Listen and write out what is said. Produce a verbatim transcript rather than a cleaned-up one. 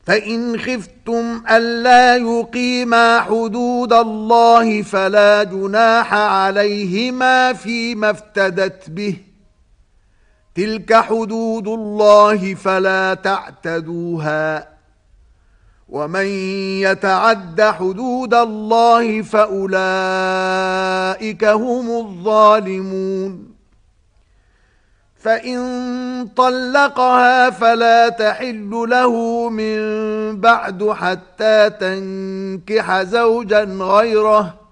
فإن خفتم ألا يقيما حدود الله فلا جناح عليهما فيما افتدت به، تلك حدود الله فلا تعتدوها، ومن يتعد حدود الله فأولئك هم الظالمون. فإن طلقها فلا تحل له من بعد حتى تنكح زوجا غيره،